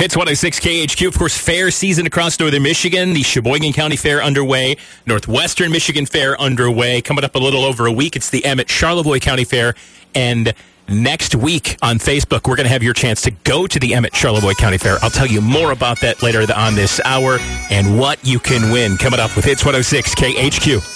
Hits 106 KHQ, of course, fair season across northern Michigan. The Sheboygan County Fair underway. Northwestern Michigan Fair underway. Coming up a little over a week, it's the Emmett Charlevoix County Fair. And next week on Facebook, we're going to have your chance to go to the Emmett Charlevoix County Fair. I'll tell you more about that later on this hour and what you can win. Coming up with Hits 106 KHQ.